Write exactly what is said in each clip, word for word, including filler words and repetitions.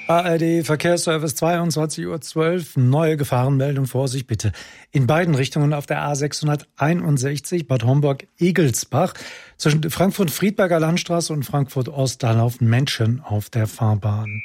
A R D Verkehrsservice, zweiundzwanzig Uhr zwölf, neue Gefahrenmeldung, Vorsicht bitte. In beiden Richtungen auf der A sechshunderteinundsechzig Bad Homburg-Egelsbach zwischen Frankfurt-Friedberger Landstraße und Frankfurt-Ost, da laufen Menschen auf der Fahrbahn.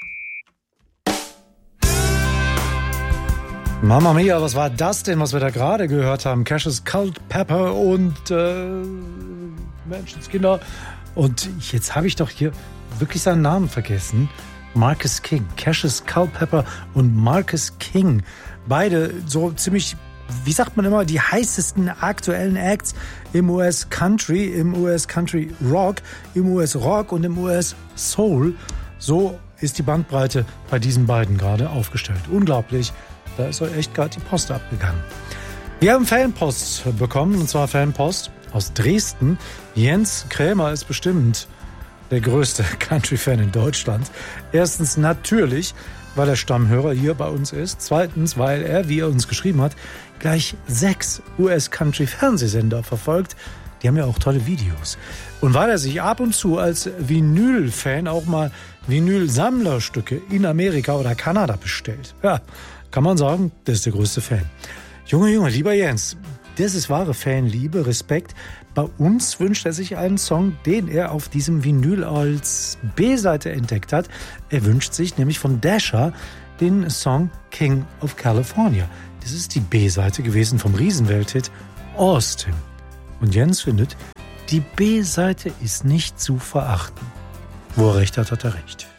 Mama mia, was war das denn, was wir da gerade gehört haben? Cassius Cult Pepper und äh, Menschenskinder. Und jetzt habe ich doch hier wirklich seinen Namen vergessen. Marcus King, Cassius Culpepper und Marcus King. Beide so ziemlich, wie sagt man immer, die heißesten aktuellen Acts im U S Country, im U S Country Rock, im U S Rock und im U S Soul. So ist die Bandbreite bei diesen beiden gerade aufgestellt. Unglaublich, da ist euch echt gerade die Post abgegangen. Wir haben Fanpost bekommen, und zwar Fanpost aus Dresden. Jens Krämer ist bestimmt der größte Country-Fan in Deutschland. Erstens natürlich, weil er Stammhörer hier bei uns ist. Zweitens, weil er, wie er uns geschrieben hat, gleich sechs U S-Country-Fernsehsender verfolgt. Die haben ja auch tolle Videos. Und weil er sich ab und zu als Vinyl-Fan auch mal Vinyl-Sammlerstücke in Amerika oder Kanada bestellt. Ja, kann man sagen, das ist der größte Fan. Junge, Junge, lieber Jens, das ist wahre Fanliebe, Respekt. Bei uns wünscht er sich einen Song, den er auf diesem Vinyl als B-Seite entdeckt hat. Er wünscht sich nämlich von Dasher den Song King of California. Das ist die B-Seite gewesen vom Riesenwelthit Austin. Und Jens findet, die B-Seite ist nicht zu verachten. Wo er recht hat, hat er recht.